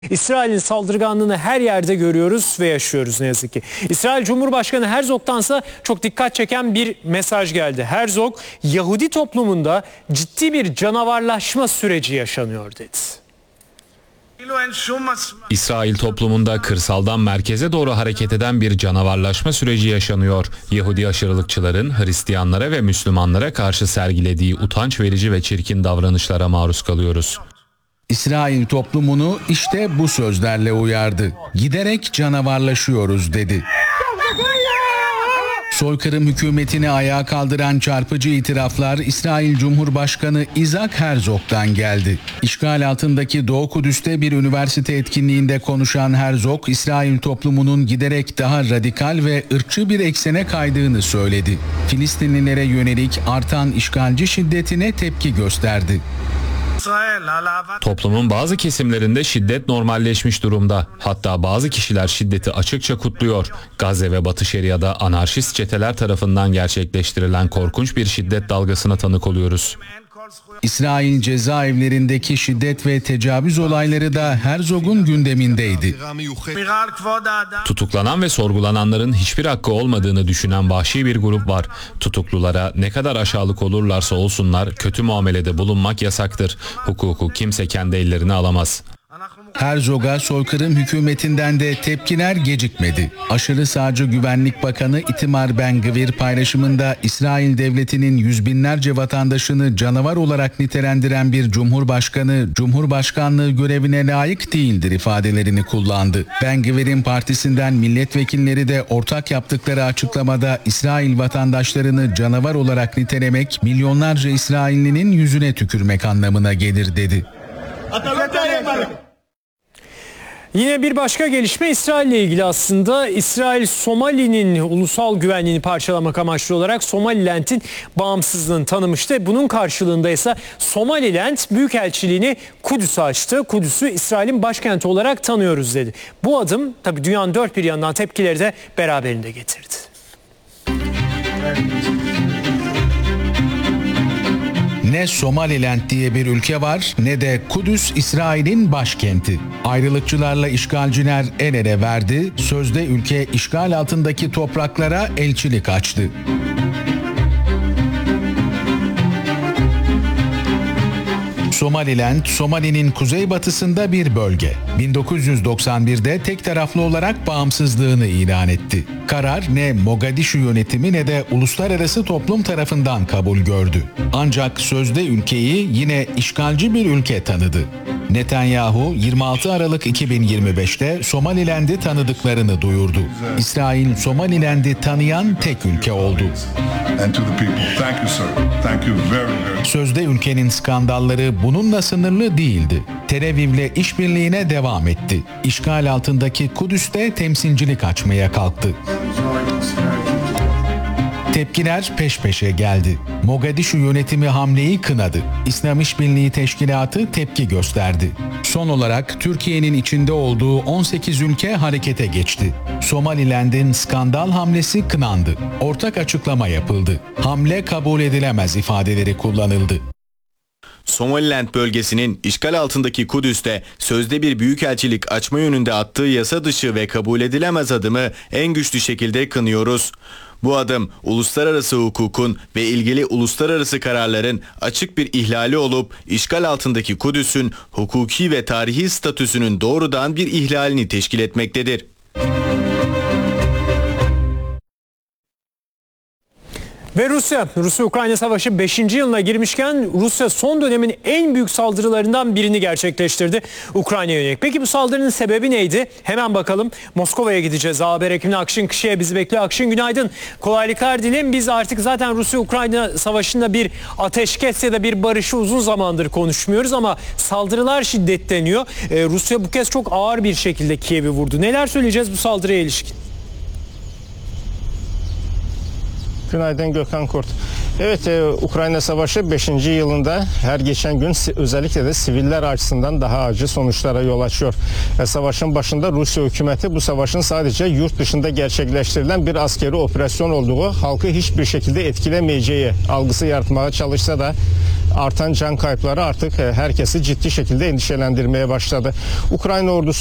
İsrail'in saldırganlığını her yerde görüyoruz ve yaşıyoruz ne yazık ki. İsrail Cumhurbaşkanı Herzog'tansa çok dikkat çeken bir mesaj geldi. Herzog, Yahudi toplumunda ciddi bir canavarlaşma süreci yaşanıyor dedi. İsrail toplumunda kırsaldan merkeze doğru hareket eden bir canavarlaşma süreci yaşanıyor. Yahudi aşırılıkçıların Hristiyanlara ve Müslümanlara karşı sergilediği utanç verici ve çirkin davranışlara maruz kalıyoruz. İsrail toplumunu işte bu sözlerle uyardı. Giderek canavarlaşıyoruz dedi. Soykırım hükümetini ayağa kaldıran çarpıcı itiraflar İsrail Cumhurbaşkanı Isaac Herzog'dan geldi. İşgal altındaki Doğu Kudüs'te bir üniversite etkinliğinde konuşan Herzog, İsrail toplumunun giderek daha radikal ve ırkçı bir eksene kaydığını söyledi. Filistinlilere yönelik artan işgalci şiddetine tepki gösterdi. Toplumun bazı kesimlerinde şiddet normalleşmiş durumda. Hatta bazı kişiler şiddeti açıkça kutluyor. Gazze ve Batı Şeria'da anarşist çeteler tarafından gerçekleştirilen korkunç bir şiddet dalgasına tanık oluyoruz. İsrail cezaevlerindeki şiddet ve tecavüz olayları da Herzog'un gündemindeydi. Tutuklanan ve sorgulananların hiçbir hakkı olmadığını düşünen vahşi bir grup var. Tutuklulara ne kadar aşağılık olurlarsa olsunlar kötü muamelede bulunmak yasaktır. Hukuku kimse kendi ellerine alamaz. Herzog'a soykırım hükümetinden de tepkiler gecikmedi. Aşırı sağcı Güvenlik Bakanı Itamar Ben-Gvir paylaşımında İsrail devletinin yüz binlerce vatandaşını canavar olarak nitelendiren bir cumhurbaşkanı, cumhurbaşkanlığı görevine layık değildir ifadelerini kullandı. Ben-Gvir'in partisinden milletvekilleri de ortak yaptıkları açıklamada İsrail vatandaşlarını canavar olarak nitelemek, milyonlarca İsraillinin yüzüne tükürmek anlamına gelir dedi. Yine bir başka gelişme İsrail ile ilgili aslında. İsrail Somali'nin ulusal güvenliğini parçalamak amaçlı olarak Somaliland'in bağımsızlığını tanımıştı. Bunun karşılığında ise Somaliland Büyükelçiliğini Kudüs'e açtı. Kudüs'ü İsrail'in başkenti olarak tanıyoruz dedi. Bu adım tabii dünyanın dört bir yanından tepkileri de beraberinde getirdi. Ne Somaliland diye bir ülke var ne de Kudüs İsrail'in başkenti. Ayrılıkçılarla işgalciler el ele verdi. Sözde ülke işgal altındaki topraklara elçilik açtı. Somaliland, Somali'nin kuzeybatısında bir bölge. 1991'de tek taraflı olarak bağımsızlığını ilan etti. Karar ne Mogadişu yönetimi ne de uluslararası toplum tarafından kabul gördü. Ancak sözde ülkeyi yine işgalci bir ülke tanıdı. Netanyahu 26 Aralık 2025'te Somaliland'i tanıdıklarını duyurdu. İsrail Somaliland'i tanıyan tek ülke oldu. Sözde ülkenin skandalları bununla sınırlı değildi. Tel Aviv'le işbirliğine devam etti. İşgal altındaki Kudüs'te temsilcilik açmaya kalktı. Tepkiler peş peşe geldi. Mogadişu yönetimi hamleyi kınadı. İslam İşbirliği Teşkilatı tepki gösterdi. Son olarak Türkiye'nin içinde olduğu 18 ülke harekete geçti. Somaliland'in skandal hamlesi kınandı. Ortak açıklama yapıldı. Hamle kabul edilemez ifadeleri kullanıldı. Somaliland bölgesinin işgal altındaki Kudüs'te sözde bir büyükelçilik açma yönünde attığı yasa dışı ve kabul edilemez adımı en güçlü şekilde kınıyoruz. Bu adım uluslararası hukukun ve ilgili uluslararası kararların açık bir ihlali olup işgal altındaki Kudüs'ün hukuki ve tarihi statüsünün doğrudan bir ihlalini teşkil etmektedir. Ve Rusya-Ukrayna Savaşı 5. yılına girmişken Rusya son dönemin en büyük saldırılarından birini gerçekleştirdi Ukrayna'ya yönelik. Peki bu saldırının sebebi neydi? Hemen bakalım. Moskova'ya gideceğiz. Haber ekibine Akşin Kışı'ya bizi bekliyor. Akşin günaydın. Kolaylıklar dilerim. Biz artık zaten Rusya-Ukrayna Savaşı'nda bir ateşkes ya da bir barışı uzun zamandır konuşmuyoruz ama saldırılar şiddetleniyor. Rusya bu kez çok ağır bir şekilde Kiev'i vurdu. Neler söyleyeceğiz bu saldırıya ilişkin? Günaydın Gökhan Kurt. Evet, Ukrayna Savaşı 5. yılında her geçen gün özellikle de siviller açısından daha acı sonuçlara yol açıyor. Savaşın başında Rusya hükümeti bu savaşın sadece yurt dışında gerçekleştirilen bir askeri operasyon olduğu, halkı hiçbir şekilde etkilemeyeceği algısı yaratmaya çalışsa da artan can kayıpları artık herkesi ciddi şekilde endişelendirmeye başladı. Ukrayna ordusu